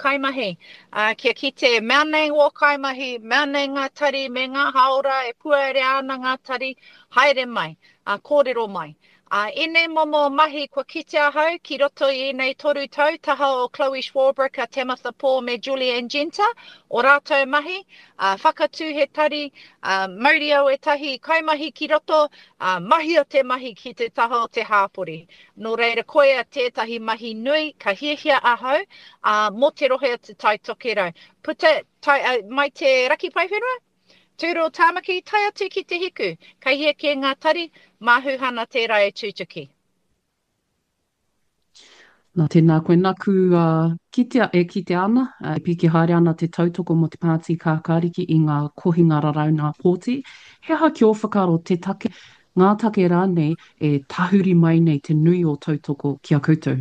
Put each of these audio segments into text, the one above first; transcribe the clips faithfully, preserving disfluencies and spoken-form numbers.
kaimahi. Uh, kia kite mea nei o kaimahi, mea nei ngā tari me ngā haora e puere ana ngā tari, haere mai, uh, kōrero mai. Uh, I nei momo mahi kua kite ahau, ki roto i nei toru tau, taha o Chloe Schwarbrick, a Tematha Paul me Julianne Genta, o rātou mahi, uh, whakatū he tari, uh, mauri au e tahi kaimahi ki roto, uh, mahi o te mahi ki te taha o te hāpori. No reira koe a tētahi mahi nui, ka hiahia ahau, uh, mo te rohe o te tai toke rau. Puta, tai, uh, mai te raki pai whenua? Tūro tāmaki, tai atu ki te hiku. Ka hia ke ngā tari, mahu hana te rai tūtuki. Nā tēnā koe naku uh, kitea e kite ana, uh, e piki haere ana te tautoko mo te Pāti Kākāriki i ngā kohinga raraunga pōti. He aha ki o whakaro te take, ngā take rānei e tahuri mai nei te nui o tautoko ki a koutou.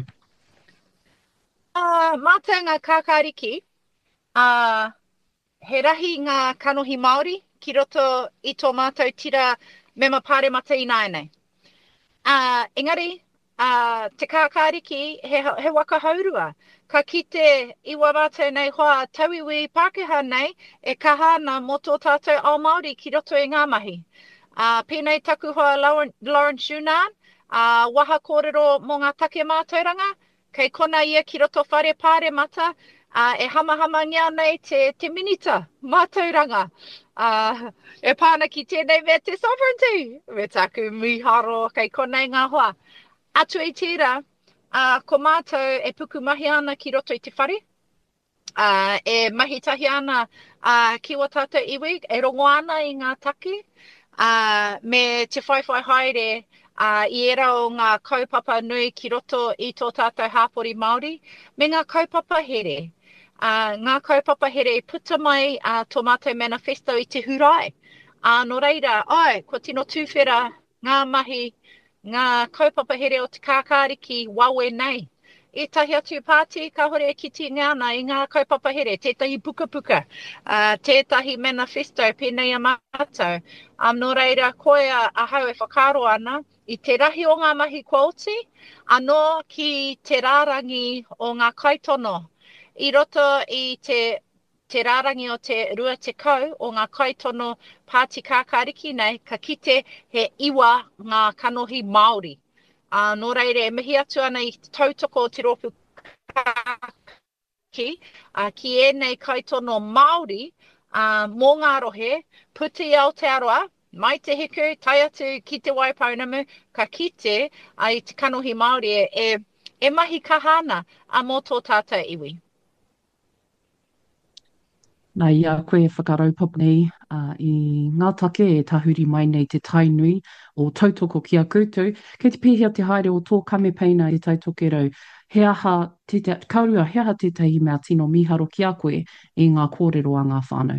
Uh, mā te ngā kākāriki, uh, he rahi ngā kanohi Māori ki roto i tō mātou tira me mapare mata i nāianei. Uh, engari, uh, te kākāriki he, he waka haurua. Ka kite iwa mātou nei hoa tauiwi Pākehā nei e kahana mo tō tātou ao Māori ki roto i ngā mahi. Uh, pēnei taku hoa Lauren, Lauren Shunan, uh, waha kōrero mō ngā take mātauranga, kei kona ia ki roto whare pāre mata, uh, e hamahama ngia nei te, te minita mātauranga. Uh, e pāna ki tēnei me te sovereignty, me taku miharo kei konei ngā hoa. Atu i tērā, uh, ko mātou e puku mahi ana ki roto i te whare, uh, e mahi tahi ana uh, ki wa tātou iwi, e rongo ana i ngā take, uh, me te whaiwhai haere, uh, i era o ngā kaupapa nui ki roto i tō tātou hāpori Māori, me ngā kaupapa here. Uh, ngā kaupapa here puta mai uh, tō mātou manifesto i te hurai. Uh, no reira, ai, ko tino tūwhera ngā mahi, ngā kaupapa here o te kākāriki wawe nei. E tahi atu pāti, ka hore e kiti ngāna i ngā kaupapa here, tētahi puka puka, uh, tētahi manifesto pēnei a mātou. Um, no reira, koe a, a hau e whakaro ana, i te rahi o ngā mahi quality, anō ki te rārangi o ngā kaitono. I roto i te, te rārangi o te rua te kau o ngā kaitono Pāti Kākāriki nei, ka kite he iwa ngā kanohi Māori. Uh, no reire, e mihi atu ana i tautoko o te ropu kāki, uh, ki e nei kaitono Māori, uh, mō ngā rohe, puti au te aroa, mai te hiku, tai atu ki te waipaunamu, ka kite uh, i te kanohi Māori e, e mahi kahana a mō tō tātou iwi. Nā ia koe whakaraupapa nei uh, i ngā take e tahuri mai nei te tainui o tautoko ki a koutou. Kei te pēhea te haere o tō kamepeina i taitoke rau, he aha, te te, kaurua, he aha tētahi mea tino miharo ki a koe i ngā kōrero a ngā whānau.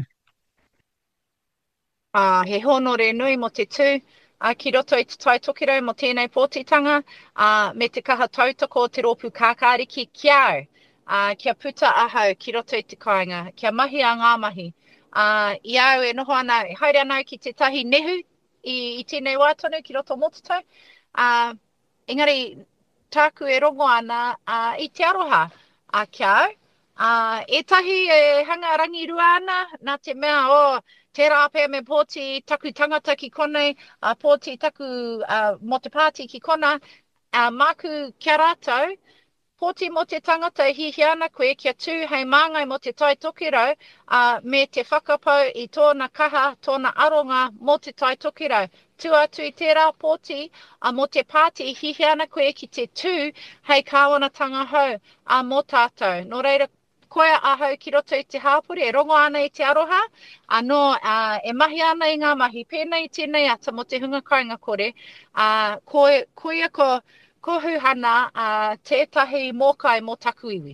Uh, he honore nui mo te tū, uh, ki roto i te taitoke rau mo tēnei pōtitanga, uh, me te kaha tautoko o te ropu kākāriki kia au. Uh, kia puta ahau ki roto i te kāinga, kia mahi a ngā mahi. Uh, I au e noho ana, e haere anau ki te tahi nehu i, i tēnei wātonu ki roto mototau. Uh, engari, tāku e rongo ana uh, i te aroha a uh, kia au. Uh, e tahi e hanga rangi rua ana, nā te mea o oh, te rāpea me pōti taku tangata ki konei, uh, pōti taku uh, mo te pāti ki kona, uh, māku kia rātou, pōti mo te tangata hihi ana koe kia tū hei māngai mo te tai toke rau uh, me te whakapau i tōna kaha, tōna aronga mo te tai toke rau. Tū atu i tērā pōti uh, mo te pāti hihi ana koe ki te tū hei kāwanatanga hau uh, mo tātou. Nō reira, koe ahau ki roto i te hāpuri, e rongo ana i te aroha, anō uh, e mahi ana i ngā mahi, pēnei tēnei ata mo te hunga kainga kore, uh, koe, koe ko kohu hana a uh, tētahi mōkai mō taku iwi.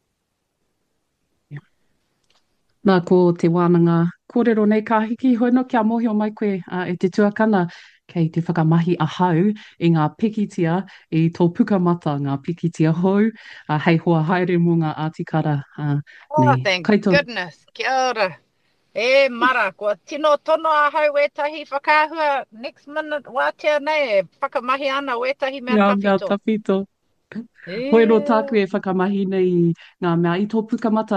Yeah. Nā ko te wānanga kōrero nei ka hiki hono kia mohio mai koe uh, e te tuakana kei te whakamahi a hau i ngā pikitia i tō pukamata ngā pikitia hou uh, hei hoa haere mō ngā ātikara uh, Oh, nei. thank Kaito. goodness. Kia ora. E mara, kua tino tono a hau wētahi whakāhua next minute wātea nei e whakamahi ana wētahi mea Ngā mea tawhito. tawhito. E... Hoi ro tāku e whakamahi nei ngā mea i tō pukamata